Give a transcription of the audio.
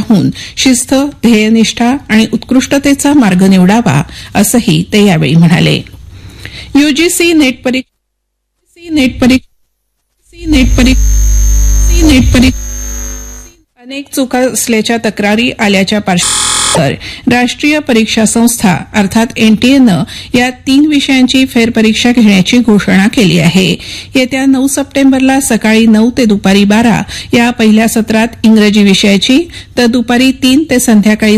राहून शिस्त, ध्येयनिष्ठा आणि उत्कृष्टतेचा मार्ग निवडावा असंही ते यावेळी म्हणाले. यूजीसी नेट परीक्षा अनेक चुका असल्याच्या तक्रारी आल्याच्या पार्श्वभूमीवर राष्ट्रीय परीक्षा संस्था अर्थात एनटीएनं या 3 विषयांची फेरपरीक्षा घेण्याची घोषणा केली आहे. येत्या 9 सप्टेंबरला सकाळी 9 ते दुपारी 12 या पहिल्या सत्रात इंग्रजी विषयाची तर दुपारी 3 ते संध्याकाळी